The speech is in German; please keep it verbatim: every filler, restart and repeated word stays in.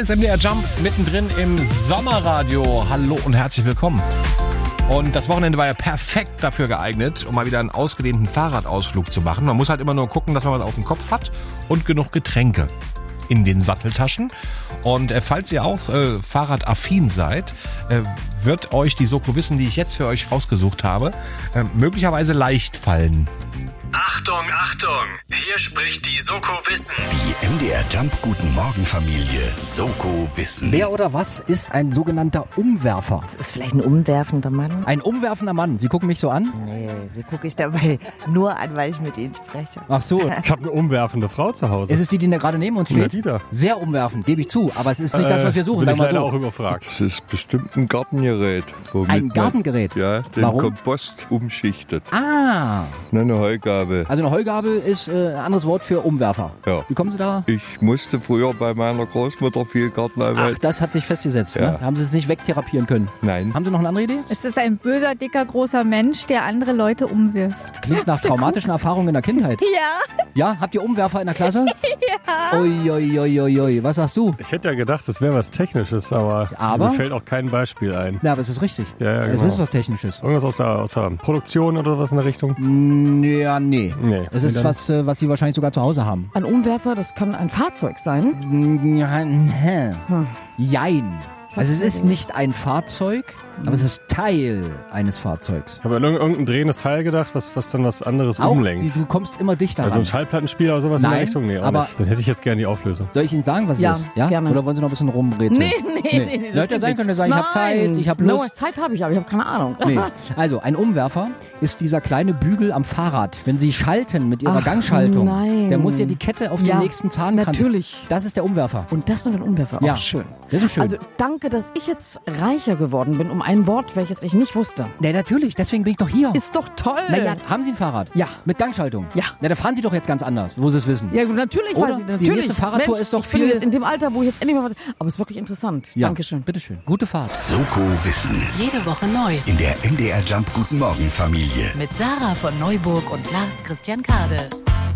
ist M D R Jump mittendrin im Sommerradio. Hallo und herzlich willkommen. Und das Wochenende war ja perfekt dafür geeignet, um mal wieder einen ausgedehnten Fahrradausflug zu machen. Man muss halt immer nur gucken, dass man was auf dem Kopf hat und genug Getränke in den Satteltaschen. Und äh, falls ihr auch äh, fahrradaffin seid, äh, wird euch die Soko Wissen, die ich jetzt für euch rausgesucht habe, äh, möglicherweise leicht fallen. Achtung, Achtung! Hier spricht die Soko Wissen. Die M D R Jump Guten Morgen Familie Soko Wissen. Wer oder was ist ein sogenannter Umwerfer? Das ist vielleicht ein umwerfender Mann. Ein umwerfender Mann. Sie gucken mich so an? Nee, sie gucke ich dabei nur an, weil ich mit ihnen spreche. Ach so. Ich habe eine umwerfende Frau zu Hause. Ist es die, die da gerade neben uns Na, steht? die da. Sehr umwerfend, gebe ich zu. Aber es ist nicht das, was wir suchen. Bin Sagen ich wir leider so. auch überfragt. Das ist bestimmt ein Gartengerät. womit Ein man- Gartengerät? Ja, den Warum? Kompost umschichtet. Ah, Ne, eine Heugabel. also eine Heugabel ist äh, ein anderes Wort für Umwerfer. Ja. Wie kommen Sie da? Ich musste früher bei meiner Großmutter viel Ach, Gartenarbeit. das hat sich festgesetzt. Ja. Ne? Haben Sie es nicht wegtherapieren können? Nein. Haben Sie noch eine andere Idee? Es ist ein böser, dicker, großer Mensch, der andere Leute umwirft. Klingt nach traumatischen Erfahrungen in der Kindheit. Ja. Ja, habt ihr Umwerfer in der Klasse? Ja. Ui, ui, ui, ui, ui. Was sagst du? Ich hätte ja gedacht, das wäre was Technisches, aber, Aber? mir fällt auch kein Beispiel ein. Ja, aber es ist richtig. Ja, ja, Es genau. ist was Technisches. Irgendwas aus der, aus der Produktion oder was in der Richtung? Ja, nee. Nee. Es ist Dann- was, äh, was Sie wahrscheinlich sogar zu Hause haben. Ein Umwerfer, das kann ein Fahrzeug sein. Ja, hä. Jein. Also es ist nicht ein Fahrzeug, aber es ist Teil eines Fahrzeugs. Ich habe an irgendein drehendes Teil gedacht, was, was dann was anderes Auch, umlenkt. die, du kommst immer dichter Also ran. ein Schallplattenspieler oder sowas in Nein, der Richtung? Nee, auch aber- nicht. Dann hätte ich jetzt gerne die Auflösung. Soll ich Ihnen sagen, was Ja, es ist? Ja, gerne. Oder wollen Sie noch ein bisschen rumbrezeln? Nee, nee, nee. nee, das Leute geht sein nix. können, sagen, ich habe Zeit, ich habe No, Lust. Zeit habe ich, aber ich habe keine Ahnung. Nee. Also, ein Umwerfer ist dieser kleine Bügel am Fahrrad. Wenn Sie schalten mit Ihrer Ach, Gangschaltung, nein. der muss ja die Kette auf Ja, den nächsten Zahn kanten. natürlich. Das ist der Umwerfer. Und das sind ein Umwerfer. Ja. Auch schön. Das ist schön. Also danke, dass ich jetzt reicher geworden bin um ein Wort, welches ich nicht wusste. Ja, natürlich, deswegen bin ich doch hier. Ist doch toll. Naja, haben Sie ein Fahrrad? Ja. Mit Gangschaltung? Ja. Na, da fahren Sie doch jetzt ganz anders, wo Sie es wissen. Ja, gut, natürlich Oder? weiß ich, Die natürlich. nächste Fahrradtour Mensch, ist doch ich bin viel- jetzt in dem Alter, wo ich jetzt endlich mal was... Aber es ist wirklich interessant. Ja. Dankeschön. Bitteschön. Gute Fahrt. Soko Wissen. Jede Woche neu. In der M D R Jump Guten Morgen Familie. Mit Sarah von Neuburg und Lars Christian Kade.